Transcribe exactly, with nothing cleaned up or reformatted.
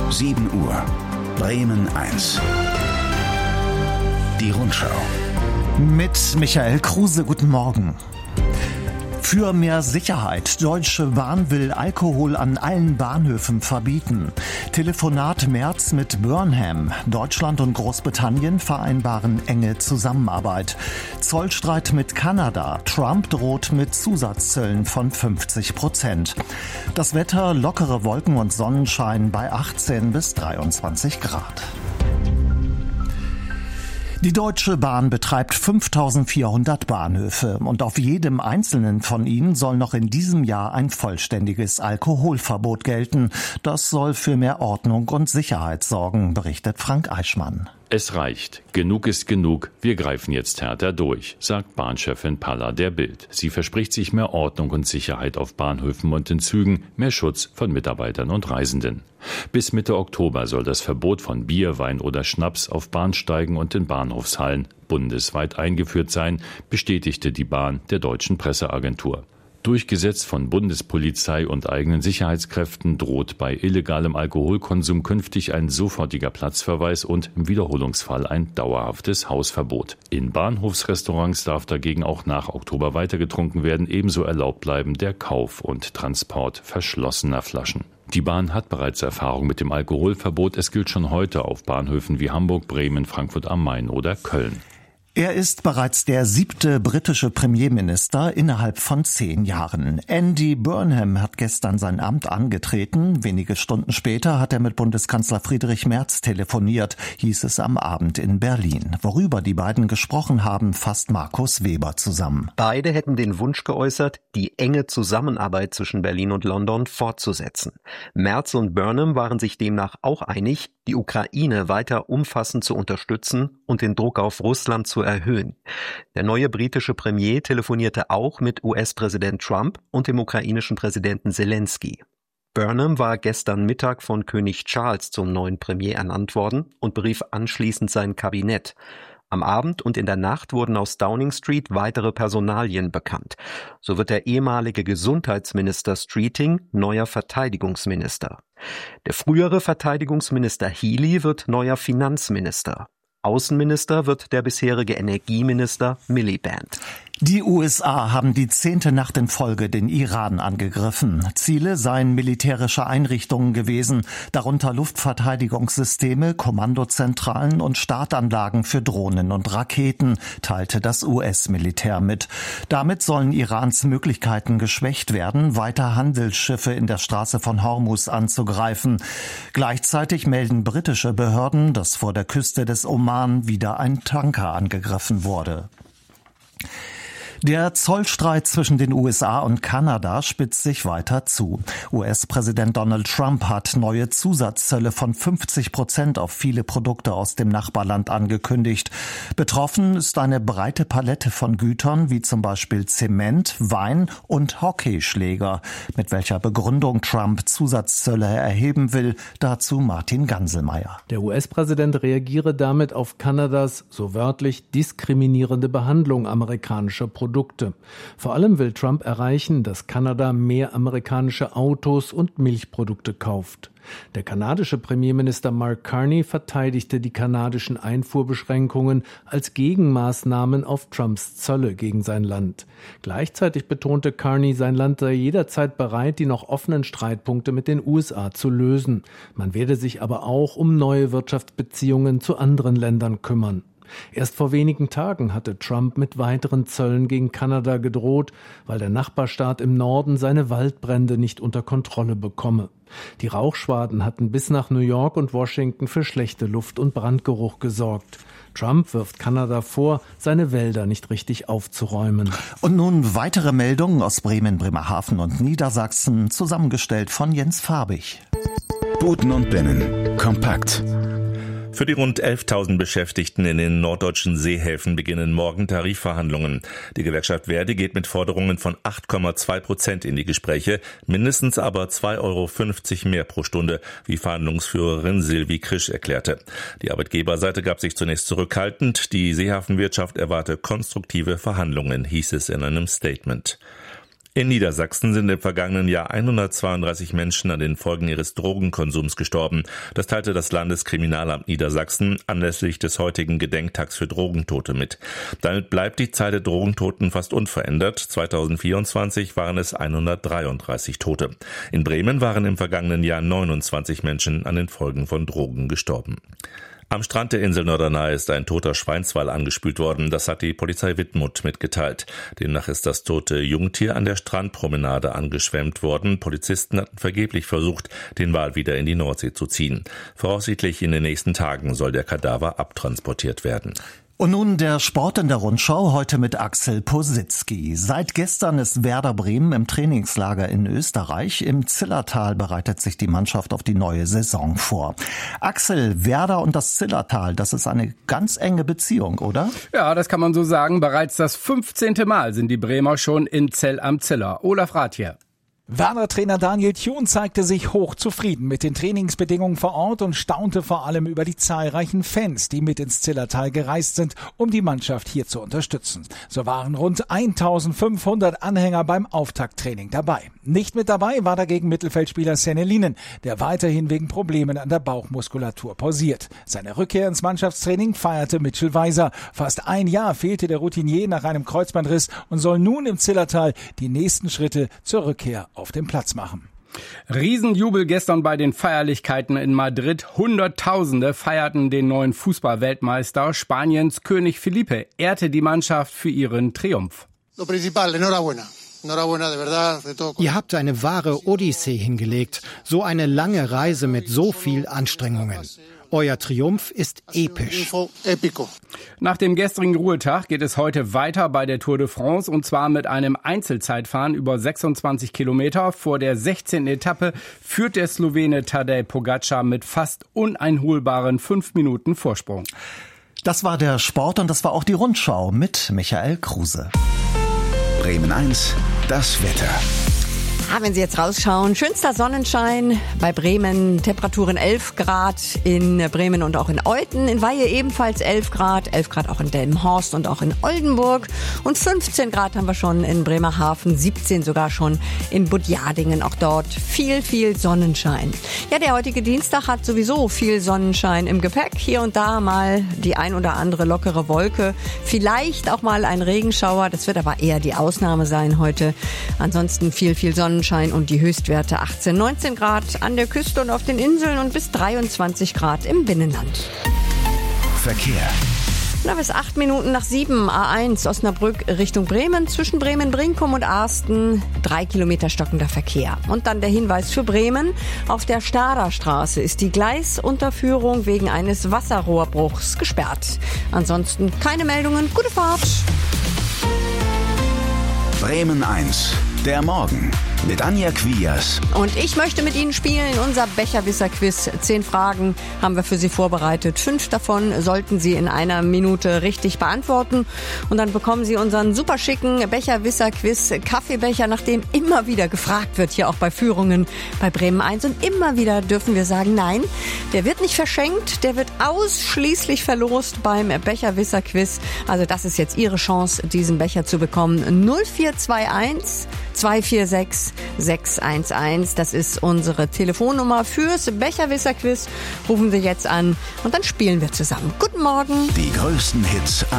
sieben Uhr. Bremen eins. Die Rundschau. Mit Michael Kruse, guten Morgen. Für mehr Sicherheit. Deutsche Bahn will Alkohol an allen Bahnhöfen verbieten. Telefonat Merz mit Burnham. Deutschland und Großbritannien vereinbaren enge Zusammenarbeit. Zollstreit mit Kanada. Trump droht mit Zusatzzöllen von fünfzig Prozent. Das Wetter, lockere Wolken und Sonnenschein bei achtzehn bis dreiundzwanzig Grad. Die Deutsche Bahn betreibt fünftausendvierhundert Bahnhöfe und auf jedem einzelnen von ihnen soll noch in diesem Jahr ein vollständiges Alkoholverbot gelten. Das soll für mehr Ordnung und Sicherheit sorgen, berichtet Frank Eichmann. Es reicht. Genug ist genug. Wir greifen jetzt härter durch, sagt Bahnchefin Palla der Bild. Sie verspricht sich mehr Ordnung und Sicherheit auf Bahnhöfen und in Zügen, mehr Schutz von Mitarbeitern und Reisenden. Bis Mitte Oktober soll das Verbot von Bier, Wein oder Schnaps auf Bahnsteigen und in Bahnhofshallen bundesweit eingeführt sein, bestätigte die Bahn der deutschen Presseagentur. Durchgesetzt von Bundespolizei und eigenen Sicherheitskräften droht bei illegalem Alkoholkonsum künftig ein sofortiger Platzverweis und im Wiederholungsfall ein dauerhaftes Hausverbot. In Bahnhofsrestaurants darf dagegen auch nach Oktober weiter getrunken werden, ebenso erlaubt bleiben der Kauf und Transport verschlossener Flaschen. Die Bahn hat bereits Erfahrung mit dem Alkoholverbot. Es gilt schon heute auf Bahnhöfen wie Hamburg, Bremen, Frankfurt am Main oder Köln. Er ist bereits der siebte britische Premierminister innerhalb von zehn Jahren. Andy Burnham hat gestern sein Amt angetreten. Wenige Stunden später hat er mit Bundeskanzler Friedrich Merz telefoniert, hieß es am Abend in Berlin. Worüber die beiden gesprochen haben, fasst Markus Weber zusammen. Beide hätten den Wunsch geäußert, die enge Zusammenarbeit zwischen Berlin und London fortzusetzen. Merz und Burnham waren sich demnach auch einig, die Ukraine weiter umfassend zu unterstützen und den Druck auf Russland zu erhöhen. Der neue britische Premier telefonierte auch mit U S-Präsident Trump und dem ukrainischen Präsidenten Zelensky. Burnham war gestern Mittag von König Charles zum neuen Premier ernannt worden und berief anschließend sein Kabinett. Am Abend und in der Nacht wurden aus Downing Street weitere Personalien bekannt. So wird der ehemalige Gesundheitsminister Streeting neuer Verteidigungsminister. Der frühere Verteidigungsminister Healey wird neuer Finanzminister. Außenminister wird der bisherige Energieminister Miliband. Die U S A haben die zehnte Nacht in Folge den Iran angegriffen. Ziele seien militärische Einrichtungen gewesen, darunter Luftverteidigungssysteme, Kommandozentralen und Startanlagen für Drohnen und Raketen, teilte das U S-Militär mit. Damit sollen Irans Möglichkeiten geschwächt werden, weiter Handelsschiffe in der Straße von Hormuz anzugreifen. Gleichzeitig melden britische Behörden, dass vor der Küste des Oman wieder ein Tanker angegriffen wurde. Der Zollstreit zwischen den U S A und Kanada spitzt sich weiter zu. U S-Präsident Donald Trump hat neue Zusatzzölle von fünfzig Prozent auf viele Produkte aus dem Nachbarland angekündigt. Betroffen ist eine breite Palette von Gütern, wie zum Beispiel Zement, Wein und Hockeyschläger. Mit welcher Begründung Trump Zusatzzölle erheben will, dazu Martin Ganselmeier. Der U S-Präsident reagiere damit auf Kanadas, so wörtlich, diskriminierende Behandlung amerikanischer Produkte. Produkte. Vor allem will Trump erreichen, dass Kanada mehr amerikanische Autos und Milchprodukte kauft. Der kanadische Premierminister Mark Carney verteidigte die kanadischen Einfuhrbeschränkungen als Gegenmaßnahmen auf Trumps Zölle gegen sein Land. Gleichzeitig betonte Carney, sein Land sei jederzeit bereit, die noch offenen Streitpunkte mit den U S A zu lösen. Man werde sich aber auch um neue Wirtschaftsbeziehungen zu anderen Ländern kümmern. Erst vor wenigen Tagen hatte Trump mit weiteren Zöllen gegen Kanada gedroht, weil der Nachbarstaat im Norden seine Waldbrände nicht unter Kontrolle bekomme. Die Rauchschwaden hatten bis nach New York und Washington für schlechte Luft- und Brandgeruch gesorgt. Trump wirft Kanada vor, seine Wälder nicht richtig aufzuräumen. Und nun weitere Meldungen aus Bremen, Bremerhaven und Niedersachsen, zusammengestellt von Jens Farbig. Buten und Binnen. Kompakt. Für die rund elftausend Beschäftigten in den norddeutschen Seehäfen beginnen morgen Tarifverhandlungen. Die Gewerkschaft Verdi geht mit Forderungen von acht Komma zwei Prozent in die Gespräche, mindestens aber zwei Euro fünfzig mehr pro Stunde, wie Verhandlungsführerin Silvi Krisch erklärte. Die Arbeitgeberseite gab sich zunächst zurückhaltend. Die Seehafenwirtschaft erwarte konstruktive Verhandlungen, hieß es in einem Statement. In Niedersachsen sind im vergangenen Jahr hundertzweiunddreißig Menschen an den Folgen ihres Drogenkonsums gestorben. Das teilte das Landeskriminalamt Niedersachsen anlässlich des heutigen Gedenktags für Drogentote mit. Damit bleibt die Zahl der Drogentoten fast unverändert. zweitausendvierundzwanzig waren es hundertdreiunddreißig Tote. In Bremen waren im vergangenen Jahr neunundzwanzig Menschen an den Folgen von Drogen gestorben. Am Strand der Insel Norderney ist ein toter Schweinswal angespült worden. Das hat die Polizei Wittmund mitgeteilt. Demnach ist das tote Jungtier an der Strandpromenade angeschwemmt worden. Polizisten hatten vergeblich versucht, den Wal wieder in die Nordsee zu ziehen. Voraussichtlich in den nächsten Tagen soll der Kadaver abtransportiert werden. Und nun der Sport in der Rundschau, heute mit Axel Positzky. Seit gestern ist Werder Bremen im Trainingslager in Österreich. Im Zillertal bereitet sich die Mannschaft auf die neue Saison vor. Axel, Werder und das Zillertal, das ist eine ganz enge Beziehung, oder? Ja, das kann man so sagen. Bereits das fünfzehnte Mal sind die Bremer schon in Zell am Ziller. Olaf Rath hier. Werder-Trainer Daniel Thun zeigte sich hochzufrieden mit den Trainingsbedingungen vor Ort und staunte vor allem über die zahlreichen Fans, die mit ins Zillertal gereist sind, um die Mannschaft hier zu unterstützen. So waren rund eintausendfünfhundert Anhänger beim Auftakttraining dabei. Nicht mit dabei war dagegen Mittelfeldspieler Sennelinen, der weiterhin wegen Problemen an der Bauchmuskulatur pausiert. Seine Rückkehr ins Mannschaftstraining feierte Mitchell Weiser. Fast ein Jahr fehlte der Routinier nach einem Kreuzbandriss und soll nun im Zillertal die nächsten Schritte zur Rückkehr auf den Platz machen. Riesenjubel gestern bei den Feierlichkeiten in Madrid. Hunderttausende feierten den neuen Fußball-Weltmeister. Spaniens König Felipe ehrte die Mannschaft für ihren Triumph. Lo principal, enhorabuena. Ihr habt eine wahre Odyssee hingelegt. So eine lange Reise mit so viel Anstrengungen. Euer Triumph ist episch. Nach dem gestrigen Ruhetag geht es heute weiter bei der Tour de France und zwar mit einem Einzelzeitfahren über sechsundzwanzig Kilometer. Vor der sechzehnten Etappe führt der Slowene Tadej Pogačar mit fast uneinholbaren fünf Minuten Vorsprung. Das war der Sport und das war auch die Rundschau mit Michael Kruse. Bremen eins, das Wetter. Ah, wenn Sie jetzt rausschauen, schönster Sonnenschein bei Bremen, Temperaturen elf Grad in Bremen und auch in Olten, in Weihe ebenfalls elf Grad, elf Grad auch in Delmenhorst und auch in Oldenburg und fünfzehn Grad haben wir schon in Bremerhaven, siebzehn sogar schon in Budjadingen, auch dort viel, viel Sonnenschein. Ja, der heutige Dienstag hat sowieso viel Sonnenschein im Gepäck, hier und da mal die ein oder andere lockere Wolke, vielleicht auch mal ein Regenschauer, das wird aber eher die Ausnahme sein heute, ansonsten viel, viel Sonnenschein. Und die Höchstwerte achtzehn, neunzehn Grad an der Küste und auf den Inseln und bis dreiundzwanzig Grad im Binnenland. Verkehr. Na, bis acht Minuten nach sieben, A eins Osnabrück Richtung Bremen, zwischen Bremen-Brinkum und Arsten, drei Kilometer stockender Verkehr. Und dann der Hinweis für Bremen, auf der Stadlerstraße ist die Gleisunterführung wegen eines Wasserrohrbruchs gesperrt. Ansonsten keine Meldungen, gute Fahrt. Bremen eins, der Morgen mit Anja Quias. Und ich möchte mit Ihnen spielen, unser Becherwisser-Quiz. Zehn Fragen haben wir für Sie vorbereitet. Fünf davon sollten Sie in einer Minute richtig beantworten. Und dann bekommen Sie unseren super schicken Becherwisser-Quiz Kaffeebecher, nach dem immer wieder gefragt wird, hier auch bei Führungen bei Bremen eins. Und immer wieder dürfen wir sagen, nein, der wird nicht verschenkt, der wird ausschließlich verlost beim Becherwisser-Quiz. Also das ist jetzt Ihre Chance, diesen Becher zu bekommen. null vier zwei eins zwei vier sechs sechs eins eins. Das ist unsere Telefonnummer fürs Becherwisser-Quiz. Rufen Sie jetzt an und dann spielen wir zusammen. Guten Morgen. Die größten Hits